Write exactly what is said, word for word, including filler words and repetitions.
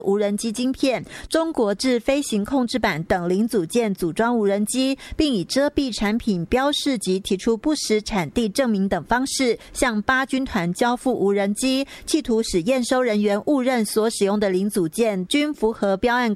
无人机晶片、中国制飞行控制板等零组件组装无人机，并以遮蔽产品标示及提出不实产地证明等方式向八军团交付无人机，企图使验收人员误认所使用的零组件均符合标案